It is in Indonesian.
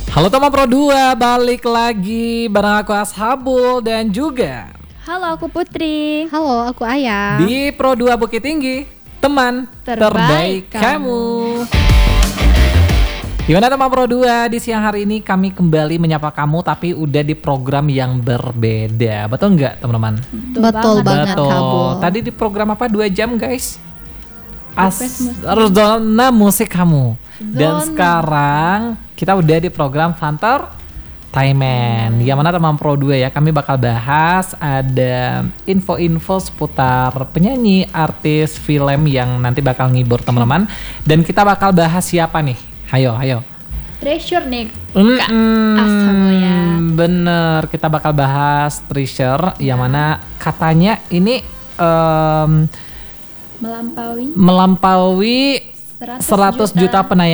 Halo teman Pro 2, balik lagi bareng aku Ashabul dan juga Halo, aku Putri. Halo, aku Ayah. di Pro 2 Bukit Tinggi, teman terbaik kamu. Gimana teman Pro 2, di siang hari ini kami kembali menyapa kamu tapi udah di program yang berbeda. Betul nggak teman-teman? Betul banget, Betul. Kabul. Tadi di program apa? 2 jam guys. Musik. Zona musik kamu. Dan Zona. sekarang kita udah di program Fanter Thailand. Yang mana teman Pro 2 ya, kami bakal bahas ada info-info seputar penyanyi, artis, film yang nanti bakal ngibur teman-teman. Dan kita bakal bahas siapa nih? Hayo. Treasure nih, Kak Ashabul ya. Bener, kita bakal bahas Treasure yang mana katanya ini Melampaui melampaui 100 juta penayangan